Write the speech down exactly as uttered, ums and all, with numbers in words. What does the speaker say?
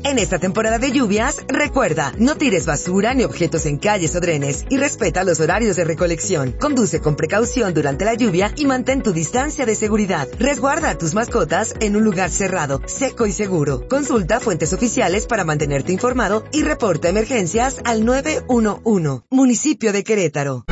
En esta temporada de lluvias, recuerda, no tires basura ni objetos en calles o drenes y respeta los horarios de recolección. Conduce con precaución durante la lluvia y mantén tu distancia de seguridad. Resguarda a tus mascotas en un lugar cerrado, seco y seguro. Consulta fuentes oficiales para mantenerte informado y reporta emergencias al nueve uno uno. Municipio de Querétaro.